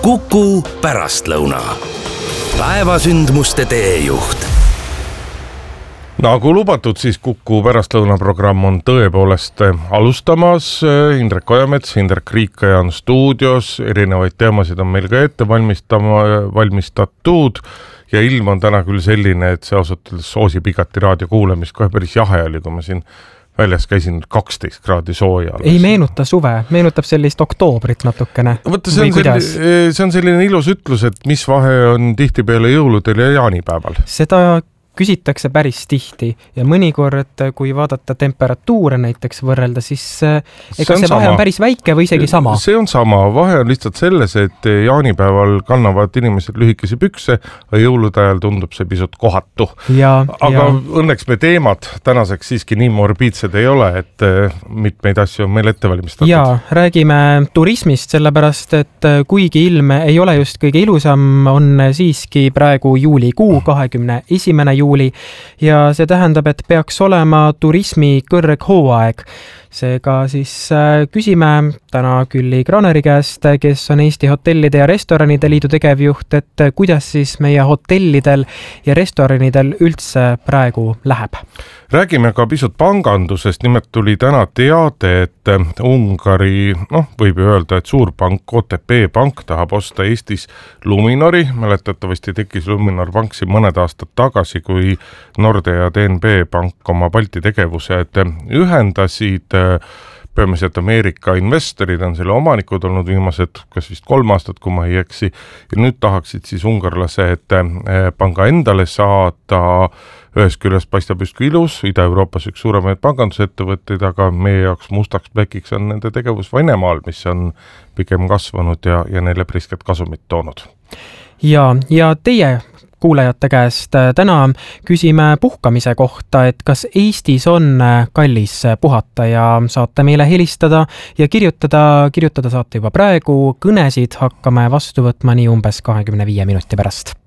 Kuku pärastlõuna. Päevasündmuste teejuht. Nagu lubatud, siis Kuku pärastlõunaprogramm on tõepoolest alustamas. Indrek Ojamets, Indrek Riikaja on stuudios, erinevaid teemasid on meil ka ette valmistatud ja ilm on täna küll selline, et see ausalt soosib igati raadio kuulamist, kohe päris jahe oli, kui ma siin väljas käisin 12 kraadi sooja. Ei meenuta suve, meenutab sellist oktoobrit natukene. Võtta, see on selline ilus ütlus, et mis vahe on tihtipeale jõuludel ja jaanipäeval. Seda küsitakse päris tihti ja mõnikord, kui vaadata temperatuure näiteks võrrelda, siis ega see vahe on päris väike või isegi sama. See on sama, vahe on lihtsalt selles, et jaanipäeval kannavad inimesed lühikesi pükse, aga jõulude ajal tundub see pisut kohatu. Aga õnneks me teemad tänaseks siiski nii morbiidsed ei ole, et mitmeid asju on meil ette valmistatud. Ja räägime turismist, sellepärast, et kuigi ilm ei ole just kõige ilusam, on siiski praegu juulikuu 21. juuli ja see tähendab, et peaks olema turismi kõrghooaeg. Seega siis küsime täna Külli Graneri käest, kes on Eesti Hotellide ja Restoranide Liidu tegevjuht, et kuidas siis meie hotellidel ja restoranidel üldse praegu läheb. Räägime ka pisut pangandusest, nimelt tuli täna teade, et Ungari, võib ju öelda, et suurpank OTP Pank tahab osta Eestis Luminori. Mäletatavasti tekkis Luminor Pank siin mõned aastad tagasi, kui Nordea ja DNB Pank oma Balti tegevused ühendasid. Peamiselt Ameerika investorid on selle omanikud olnud viimased kas vist 3 aastat, kui ma ei eksi, ja nüüd tahaksid siis ungarlased panga endale saada. Ühes küljest paistab justkui ilus, Ida-Euroopas üks suuremaid pangandusettevõtteid, aga meie jaoks mustaks plekiks on nende tegevus Venemaal, mis on pigem kasvanud ja neile prisket kasumit toonud. Ja teie kuulajate käest täna küsime puhkamise kohta, et kas Eestis on kallis puhata ja saate meile helistada ja kirjutada saate juba praegu. Kõnesid hakkame vastu võtma nii umbes 25 minuti pärast.